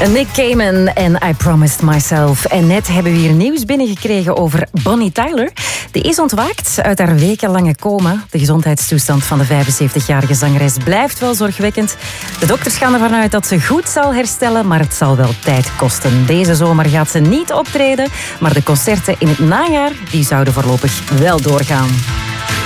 Nick Cayman en I Promised Myself. En net hebben we hier nieuws binnengekregen over Bonnie Tyler. Die is ontwaakt uit haar wekenlange coma. De gezondheidstoestand van de 75-jarige zangeres blijft wel zorgwekkend. De dokters gaan ervan uit dat ze goed zal herstellen, maar het zal wel tijd kosten. Deze zomer gaat ze niet optreden, maar de concerten in het najaar die zouden voorlopig wel doorgaan.